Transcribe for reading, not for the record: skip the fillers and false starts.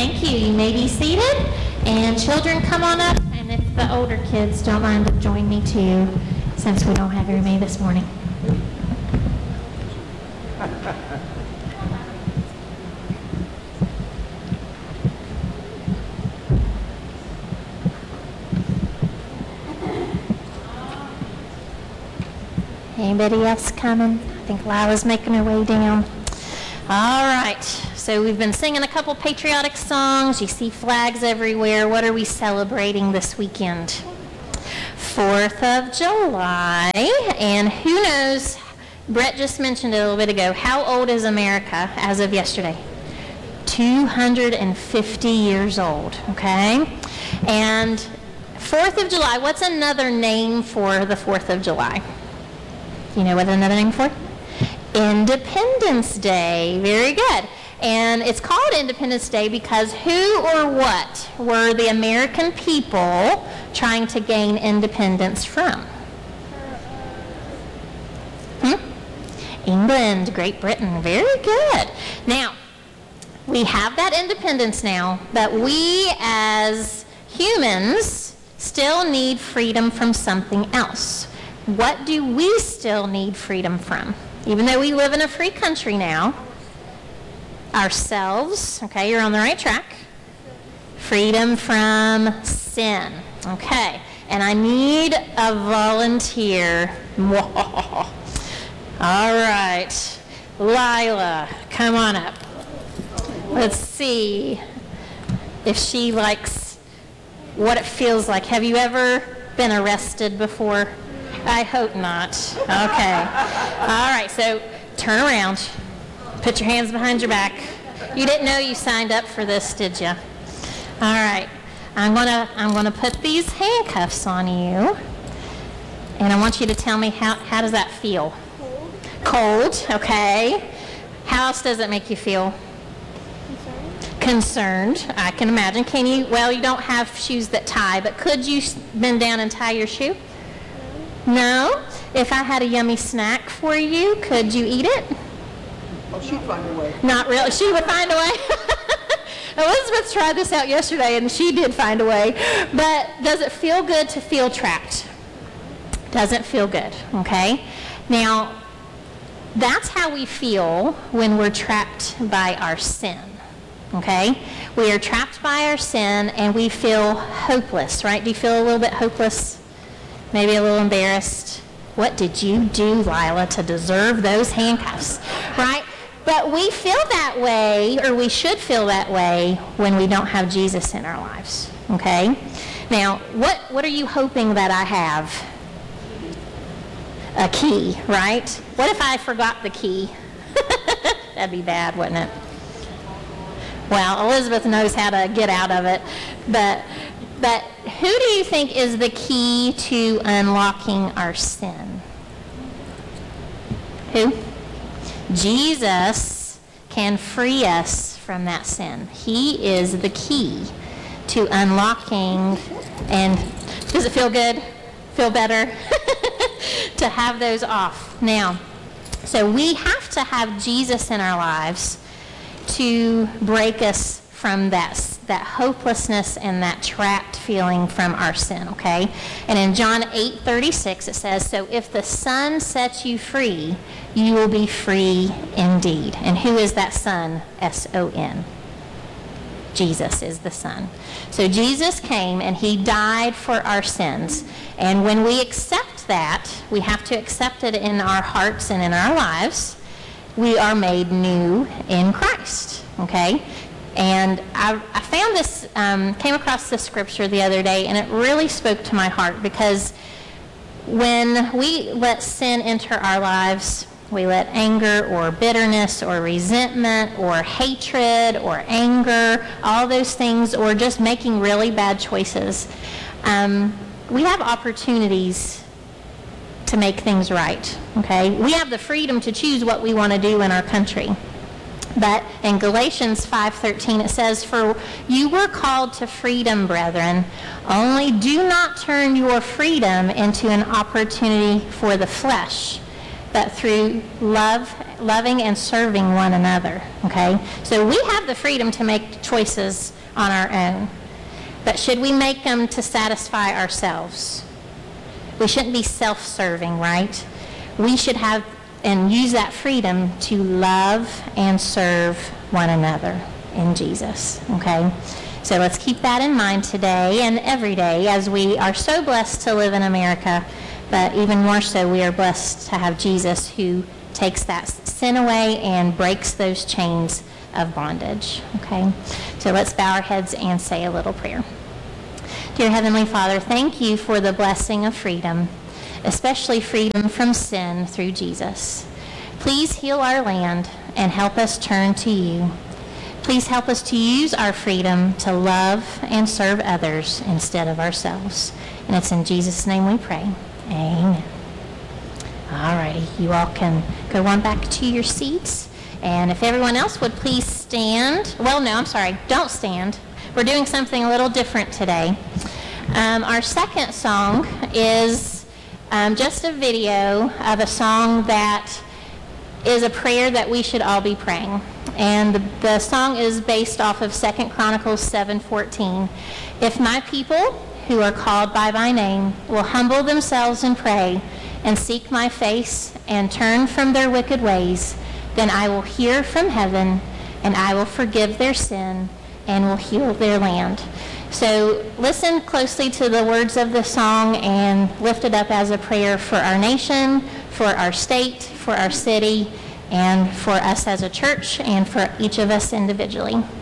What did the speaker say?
Thank you. You may be seated. And children, come on up. And if the older kids don't mind to join me too, since we don't have very many this morning. Anybody else coming? I think Lila's making her way down. All right, so we've been singing a couple patriotic songs. You see flags everywhere. What are we celebrating this weekend? 4th of July. And who knows, Brett just mentioned it a little bit ago, how old is America as of yesterday? 250 years old, okay? And 4th of July, what's another name for the 4th of July? You know what another name for? Independence Day. Very good. And it's called Independence Day because who or what were the American people trying to gain independence from? England, Great Britain. Very good. Now, we have that independence now, but we as humans still need freedom from something else. What do we still need freedom from? Even though we live in a free country now, ourselves, okay, you're on the right track. Freedom from sin, okay. And I need a volunteer. All right, Lila, come on up. Let's see if she likes what it feels like. Have you ever been arrested before? I hope not. Okay. All right, so turn around. Put your hands behind your back. You didn't know you signed up for this, did you? All right. I'm gonna put these handcuffs on you. And I want you to tell me how does that feel? Cold, okay. How else does it make you feel? Concerned, I can imagine. Can you, well, you don't have shoes that tie, but could you bend down and tie your shoe? No? If I had a yummy snack for you, could you eat it? Oh, she'd find a way. Not really. She would find a way. Elizabeth tried this out yesterday, and she did find a way. But does it feel good to feel trapped? Doesn't feel good, okay? Now, that's how we feel when we're trapped by our sin, okay? We are trapped by our sin, and we feel hopeless, right? Do you feel a little bit hopeless? Maybe a little embarrassed. What did you do, Lila, to deserve those handcuffs, right? But we feel that way, or we should feel that way, when we don't have Jesus in our lives, okay? Now, what are you hoping that I have? A key, right? What if I forgot the key? That'd be bad, wouldn't it? Well, Elizabeth knows how to get out of it, but who do you think is the key to unlocking our sin? Who? Jesus can free us from that sin. He is the key to unlocking. And does it feel good? Feel better? To have those off. Now, so we have to have Jesus in our lives to break us from that hopelessness and that trapped feeling from our sin, okay? And in John 8:36 it says, so if the Son sets you free, you will be free indeed. And who is that Son? S-O-N. Jesus is the Son. So Jesus came and he died for our sins. And when we accept that, we have to accept it in our hearts and in our lives. We are made new in Christ, okay? And I found this, came across this scripture the other day, and it really spoke to my heart, because when we let sin enter our lives, we let anger or bitterness or resentment or hatred or anger, all those things, or just making really bad choices, we have opportunities to make things right, okay? We have the freedom to choose what we want to do in our country. But in Galatians 5:13 it says, for you were called to freedom, brethren, only do not turn your freedom into an opportunity for the flesh, but through love loving and serving one another, okay? So we have the freedom to make choices on our own, but should we make them to satisfy ourselves? We shouldn't be self-serving, right? We should have and use that freedom to love and serve one another in Jesus, okay? So let's keep that in mind today and every day, as we are so blessed to live in America, but even more so we are blessed to have Jesus who takes that sin away and breaks those chains of bondage, okay? So let's bow our heads and say a little prayer. Dear Heavenly Father, thank you for the blessing of freedom, especially freedom from sin through Jesus. Please heal our land and help us turn to you. Please help us to use our freedom to love and serve others instead of ourselves. And it's in Jesus' name we pray. Amen. All righty, you all can go on back to your seats. And if everyone else would please stand. Well, no, I'm sorry, don't stand. We're doing something a little different today. Our second song is just a video of a song that is a prayer that we should all be praying. And the song is based off of 2 Chronicles 7:14. If my people who are called by my name will humble themselves and pray and seek my face and turn from their wicked ways, then I will hear from heaven and I will forgive their sin and will heal their land. So listen closely to the words of the song and lift it up as a prayer for our nation, for our state, for our city, and for us as a church, and for each of us individually.